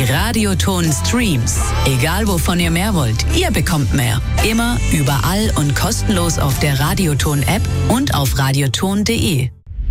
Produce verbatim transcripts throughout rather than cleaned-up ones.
Radioton Streams. Egal wovon ihr mehr wollt, ihr bekommt mehr. Immer, überall und kostenlos auf der Radioton-App und auf radioton punkt de.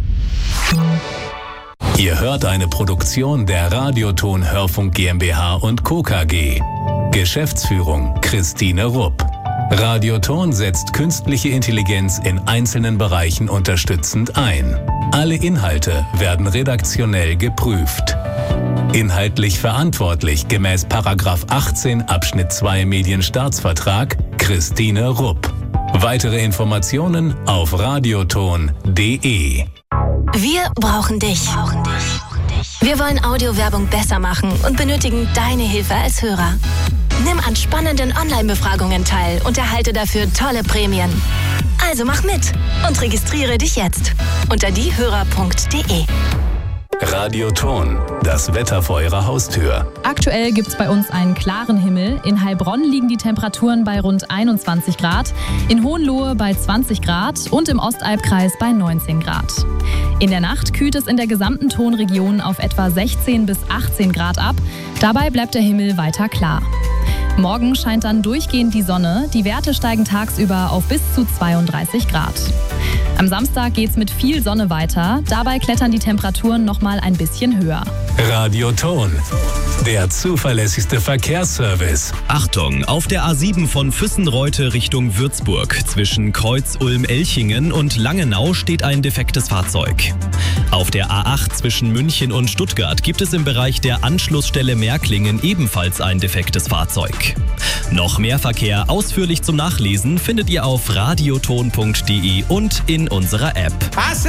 Ihr hört eine Produktion der Radioton Hörfunk GmbH und Co. K G. Geschäftsführung Christine Rupp. Radioton setzt künstliche Intelligenz in einzelnen Bereichen unterstützend ein. Alle Inhalte werden redaktionell geprüft. Inhaltlich verantwortlich gemäß Paragraph achtzehn Abschnitt zwei Medienstaatsvertrag Christine Rupp. Weitere Informationen auf radioton punkt de. Wir brauchen dich. Wir wollen Audiowerbung besser machen und benötigen deine Hilfe als Hörer. Nimm an spannenden Online-Befragungen teil und erhalte dafür tolle Prämien. Also mach mit und registriere dich jetzt unter diehörer punkt de. Radioton, das Wetter vor Ihrer Haustür. Aktuell gibt es bei uns einen klaren Himmel. In Heilbronn liegen die Temperaturen bei rund einundzwanzig Grad, in Hohenlohe bei zwanzig Grad und im Ostalbkreis bei neunzehn Grad. In der Nacht kühlt es in der gesamten Tonregion auf etwa sechzehn bis achtzehn Grad ab. Dabei bleibt der Himmel weiter klar. Morgen scheint dann durchgehend die Sonne. Die Werte steigen tagsüber auf bis zu zweiunddreißig Grad. Am Samstag geht's mit viel Sonne weiter. Dabei klettern die Temperaturen noch mal ein bisschen höher. Radioton, der zuverlässigste Verkehrsservice. Achtung, auf der A sieben von Füssenreute Richtung Würzburg zwischen Kreuz-Ulm-Elchingen und Langenau steht ein defektes Fahrzeug. Auf der A acht zwischen München und Stuttgart gibt es im Bereich der Anschlussstelle Märklingen ebenfalls ein defektes Fahrzeug. Noch mehr Verkehr ausführlich zum Nachlesen findet ihr auf radioton punkt de und in unserer App.